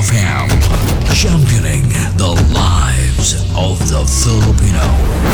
FM, championing the lives of the Filipino.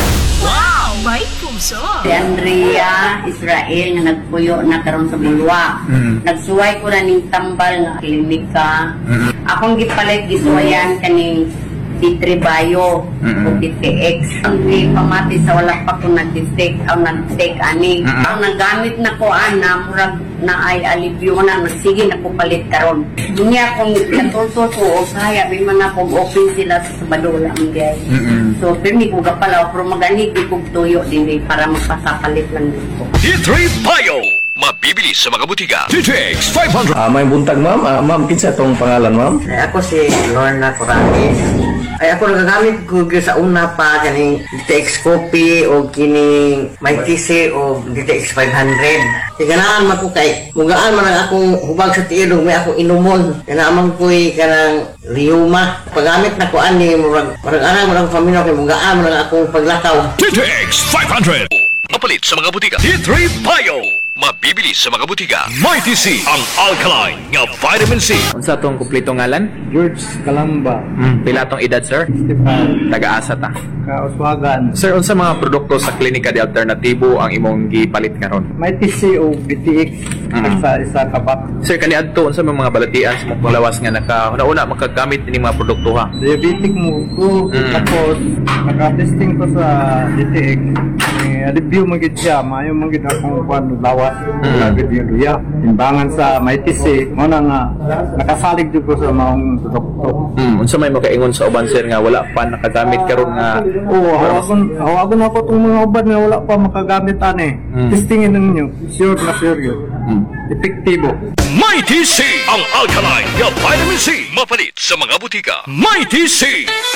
Wow! May puso! Si Andrea Israel nga nagpuyo na karon sa Bulwa. Nagsuway ko na ning tambal nga klinika. Akong gipalit gisuwayan kaning D3 Bio o DTX. Ang pamati sa wala pa ko nag-detect o nag-take ani. Ang nagamit na ko ana murag na ay alibyo na sige na ko palit karon. Dunya kung natulto ko o kaya may mga kong open sila sa Badula ang gay. So pirmi ko gapalaw pero magani ko tuyo din para magpasapalit lang dito. D3 Bio! Mabibili sa mga butika. DTX 500. May buntag ma'am. Ma'am, kinsa tong pangalan ma'am? Ay, ako si Lorna Coranes. Ay, ako nagagamit ko sa una pa kaning DTX Copy o kining may TC o DTX 500. Ganaan man ko kay mugaan man ang akong hubag sa tiilog may akong inumon. Ganaan ko'y kanang liuma. Paggamit na ko ani murag murag pamilya kay mugaan man ang akong paglakaw. DTX 500. Mapalit sa mga butika. D3 Bio! Mabibili sa mga butika. Mighty C, ang alkaline nga vitamin C. Unsa tong kumpleto ngalan? George Calamba, Pila tong edad, sir? Stefan, Taga-asa ta. Kauswagan, Sir, unsa mga produkto sa Klinika de Alternatibo ang imong gipalit karon? may TC o BTX, isa kapak. Sir, kaniadto unsa mga balatian sa mong panglawas nga una makagamit ini mga produkto ha? Diabetic mo ko, tapos naka-testing ko sa DTX. Alibyo magid siya, mayo magid akong kwan lawas. Lagid yung luya. Timbangan sa may TC, mo na nga nakasalig jud ko sa maong produkto. Unsa may makaingon sa uban, sir, nga wala pa nakagamit karon nga Oo, hawagon ako itong mga uban na wala pa makagamit ani. Testingin ninyo, sure na sure yun. Epektibo. Mighty C, ang alkaline nga vitamin C. Mapalit sa mga butika. Mighty C.